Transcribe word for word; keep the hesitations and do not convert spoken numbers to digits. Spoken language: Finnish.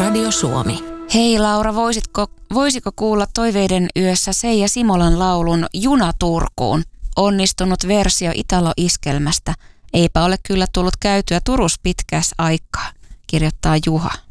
Radio Suomi. Hei Laura, voisitko, voisiko kuulla Toiveiden yössä Seija Simolan laulun Juna Turkuun? Onnistunut versio Italo-iskelmästä. Eipä ole kyllä tullut käytyä Turus pitkäs aikaa, kirjoittaa Juha.